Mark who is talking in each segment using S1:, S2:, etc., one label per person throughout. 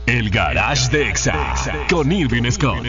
S1: El Garage de Exa con Irving Scott.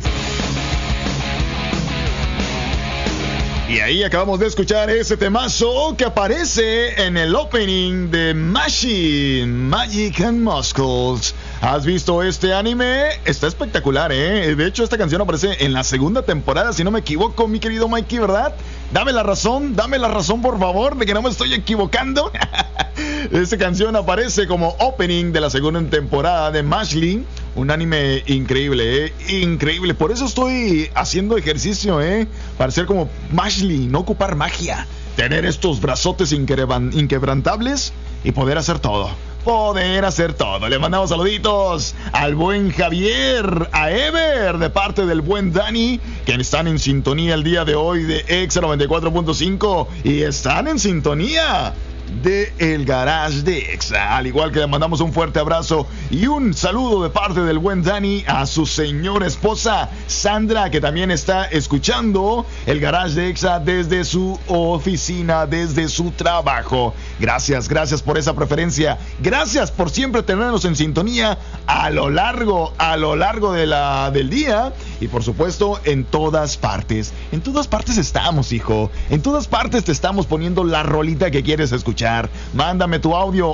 S2: Y ahí acabamos de escuchar ese temazo que aparece en el opening de Machine, Magic and Muscles. ¿Has visto este anime? Está espectacular, ¿eh? De hecho, esta canción aparece en la segunda temporada, si no me equivoco, mi querido Mikey, ¿verdad? Dame la razón, por favor, de que no me estoy equivocando. Esta canción aparece como opening de la segunda temporada de Machine. Un anime increíble, increíble. Por eso estoy haciendo ejercicio, para ser como Mashley, no ocupar magia. Tener estos brazotes inquebrantables y poder hacer todo. Le mandamos saluditos al buen Javier, a Ever, de parte del buen Dani, que están en sintonía el día de hoy de Exa 94.5 y están en sintonía de El Garage de Exa. Al igual que le mandamos un fuerte abrazo y un saludo de parte del buen Dani a su señora esposa Sandra, que también está escuchando El Garage de Exa desde su oficina, desde su trabajo. Gracias por esa preferencia. Gracias por siempre tenernos en sintonía a lo largo del día. Y por supuesto, en todas partes. En todas partes estamos, hijo. En todas partes te estamos poniendo la rolita que quieres escuchar. Mándame tu audio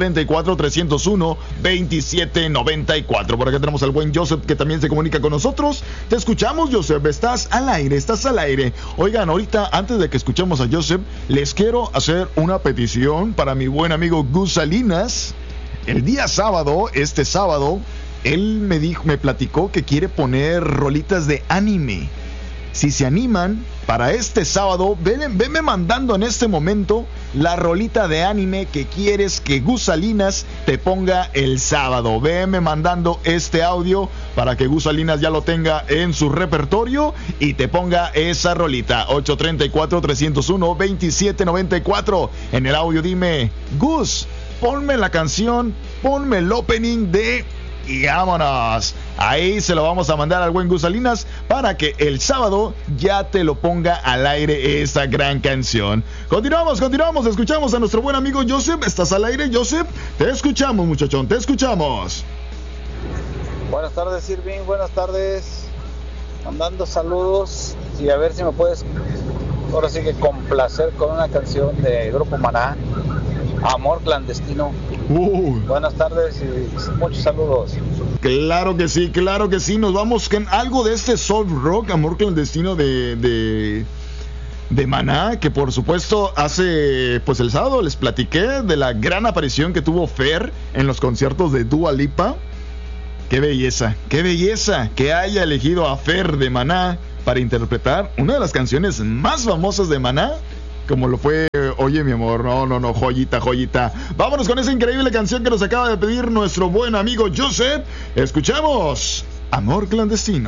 S2: 834-301-2794. Por acá tenemos al buen Joseph, que también se comunica con nosotros. Te escuchamos, Joseph. Estás al aire. Oigan, ahorita, antes de que escuchemos a Joseph, les quiero hacer una petición para mi buen amigo Gus Salinas. El día sábado, este sábado, él me platicó que quiere poner rolitas de anime. Si se animan, para este sábado, venme mandando en este momento la rolita de anime que quieres que Gus Salinas te ponga el sábado. Venme mandando este audio para que Gus Salinas ya lo tenga en su repertorio y te ponga esa rolita. 834-301-2794. En el audio dime, Gus, ponme la canción, ponme el opening de... Y vámonos. Ahí se lo vamos a mandar al buen Gus Salinas para que el sábado ya te lo ponga al aire esa gran canción. Continuamos. Escuchamos a nuestro buen amigo Joseph. ¿Estás al aire, Joseph? Te escuchamos, muchachón. Te escuchamos.
S3: Buenas tardes, Irving. Buenas tardes. Mandando saludos. Y a ver si me puedes ahora sí que complacer con una canción de Grupo Maná. Amor clandestino. Buenas tardes y muchos saludos.
S2: Claro que sí. Nos vamos con algo de este soft rock, Amor clandestino de Maná, que por supuesto hace, pues el sábado les platiqué de la gran aparición que tuvo Fer en los conciertos de Dua Lipa. Qué belleza que haya elegido a Fer de Maná para interpretar una de las canciones más famosas de Maná, como lo fue Oye mi amor. No, joyita. Vámonos con esa increíble canción que nos acaba de pedir nuestro buen amigo Joseph. Escuchamos Amor clandestino.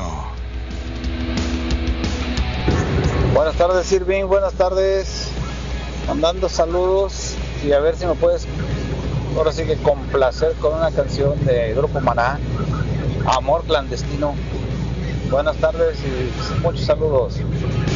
S3: Buenas tardes, Irving. Buenas tardes. Mandando saludos y a ver si me puedes ahora sí que complacer con una canción de Grupo Maná. Amor clandestino. Buenas tardes y muchos saludos.